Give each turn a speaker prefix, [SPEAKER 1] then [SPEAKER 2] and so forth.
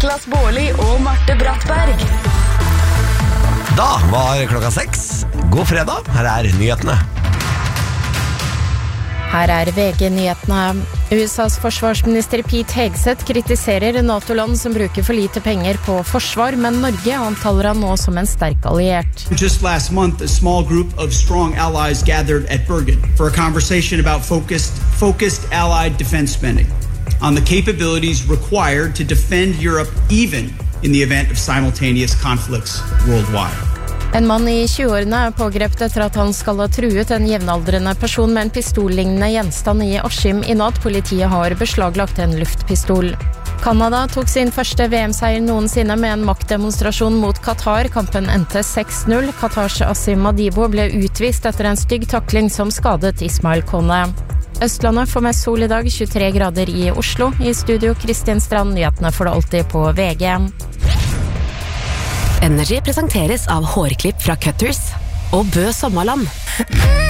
[SPEAKER 1] Niklas Baarli og Marte Brattberg.
[SPEAKER 2] Da var klokka 6. God fredag, her nyhetene.
[SPEAKER 3] Her VG-nyhetene. USAs forsvarsminister Pete Hegseth kritiserer NATO-land som bruker for lite penger på forsvar, men Norge omtaler han nå som en sterk alliert.
[SPEAKER 4] Just last month, a small group of strong allies gathered at Bergen for a conversation about focused allied defense spending on the capabilities required to defend Europe even in the event of simultaneous conflicts worldwide.
[SPEAKER 3] En mann I 20-årene pågrepet etter at han skal ha truet en jevnaldrende person med en pistollignende gjenstand I Askim I natt. Politiet har beslaglagt en luftpistol. Kanada tok sin første VM-seier noensinne med en maktdemonstrasjon mot Qatar. Kampen endte 6-0. Qatars Asim Madibo ble utvist etter en stygg takling som skadet Ismail Kone. Østlandet får mest sol I dag, 23 grader I Oslo. I studio Kristin Strand, nyhetene får det alltid på VG.
[SPEAKER 5] Energy presenteres av hårklipp fra Cutters og Bø Sommerland.